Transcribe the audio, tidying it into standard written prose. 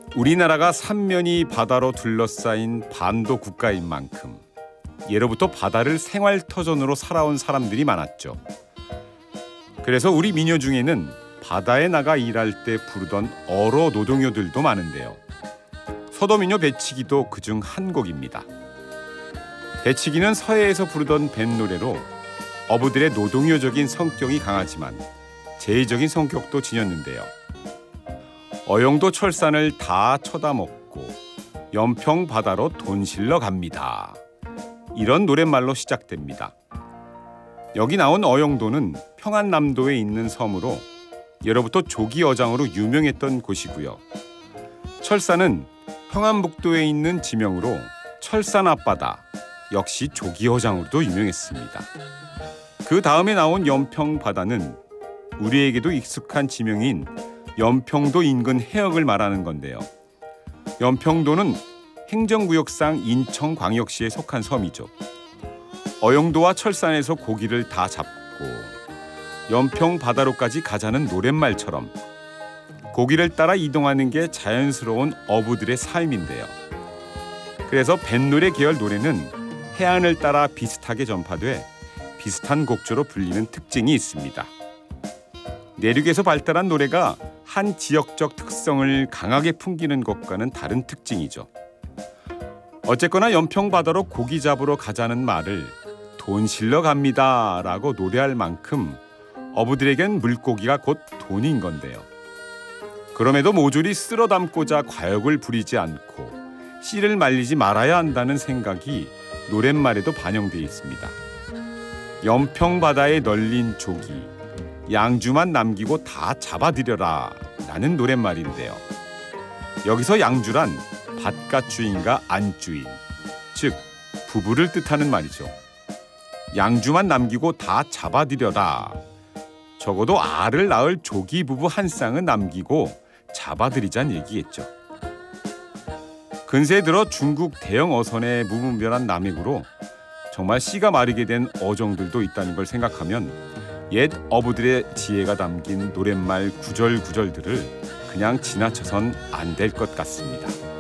우리나라가 삼면이 바다로 둘러싸인 반도 국가인 만큼 예로부터 바다를 생활터전으로 살아온 사람들이 많았죠. 그래서 우리 민요 중에는 바다에 나가 일할 때 부르던 어로 노동요들도 많은데요. 서도민요 배치기도 그중 한 곡입니다. 배치기는 서해에서 부르던 뱃노래로 어부들의 노동요적인 성격이 강하지만 제의적인 성격도 지녔는데요. 어용도 철산을 다 쳐다먹고 연평 바다로 돈 실러 갑니다. 이런 노랫말로 시작됩니다. 여기 나온 어용도는 평안남도에 있는 섬으로 예로부터 조기어장으로 유명했던 곳이고요. 철산은 평안북도에 있는 지명으로 철산 앞바다, 역시 조기어장으로도 유명했습니다. 그 다음에 나온 연평 바다는 우리에게도 익숙한 지명인 연평도 인근 해역을 말하는 건데요. 연평도는 행정구역상 인천광역시에 속한 섬이죠. 어용도와 철산에서 고기를 다 잡고 연평 바다로까지 가자는 노랫말처럼 고기를 따라 이동하는 게 자연스러운 어부들의 삶인데요. 그래서 뱃노래 계열 노래는 해안을 따라 비슷하게 전파돼 비슷한 곡조로 불리는 특징이 있습니다. 내륙에서 발달한 노래가 한 지역적 특성을 강하게 풍기는 것과는 다른 특징이죠. 어쨌거나 연평바다로 고기 잡으러 가자는 말을 돈 실러 갑니다 라고 노래할 만큼 어부들에겐 물고기가 곧 돈인 건데요. 그럼에도 모조리 쓸어 담고자 과욕을 부리지 않고 씨를 말리지 말아야 한다는 생각이 노랫말에도 반영되어 있습니다. 연평바다에 널린 조기 양주만 남기고 다 잡아들여라 라는 노랫말인데요. 여기서 양주란 밭갓주인과 안주인, 즉 부부를 뜻하는 말이죠. 양주만 남기고 다 잡아들여라. 적어도 알을 낳을 조기 부부 한 쌍은 남기고 잡아들이자는 얘기겠죠. 근세에 들어 중국 대형 어선의 무분별한 남획으로 정말 씨가 마르게 된 어종들도 있다는 걸 생각하면 옛 어부들의 지혜가 담긴 노랫말 구절구절들을 그냥 지나쳐선 안 될 것 같습니다.